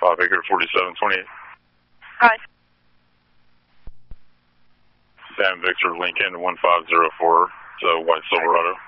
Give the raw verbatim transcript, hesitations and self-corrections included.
five acre forty-seven twenty-eight. Hi. Sam Victor Lincoln one five zero four, so White Silverado.